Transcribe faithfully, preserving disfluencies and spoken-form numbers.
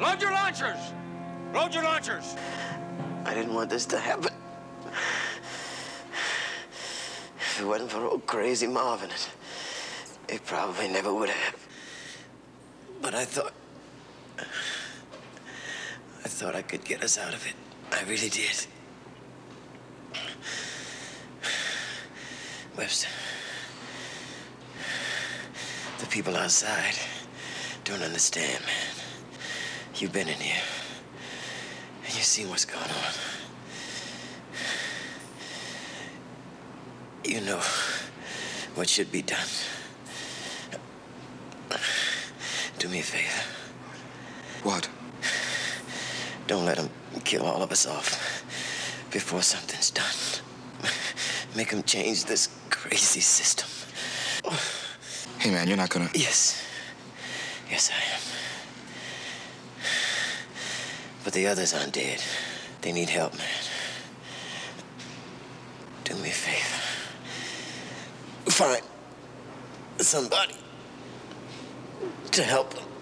Load your launchers! Load your launchers! I didn't want this to happen. If it wasn't for old crazy Marvin, it, it probably never would have. But I thought... I thought I could get us out of it. I really did. Webster, the people outside don't understand, man. You've been in here, and you've seen what's going on. You know what should be done. Do me a favor. What? Don't let them kill all of us off before something's done. Make them change this crazy system. Hey, man, you're not gonna... Yes. Yes, I am. But the others aren't dead. They need help, man. Do me a favor. Find somebody to help them.